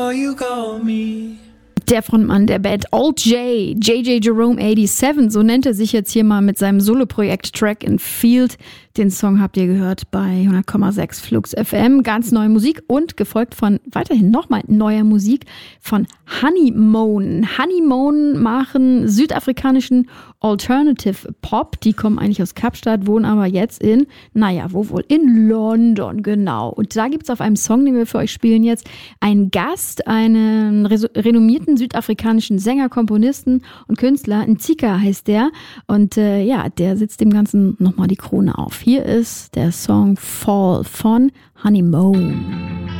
Der Frontmann der Band Old J.J. Jerome 87, so nennt er sich jetzt hier mal mit seinem Soloprojekt Track and Field. Den Song habt ihr gehört bei 100,6 Flux FM. Ganz neue Musik und gefolgt von weiterhin nochmal neuer Musik von Honeymoon. Honeymoon machen südafrikanischen Alternative Pop. Die kommen eigentlich aus Kapstadt, wohnen aber jetzt in London, genau. Und da gibt's auf einem Song, den wir für euch spielen jetzt, einen Gast, einen renommierten südafrikanischen Sänger, Komponisten und Künstler. Ntsika heißt der. Und der setzt dem Ganzen nochmal die Krone auf. Hier ist der Song Fall von Honeymoon.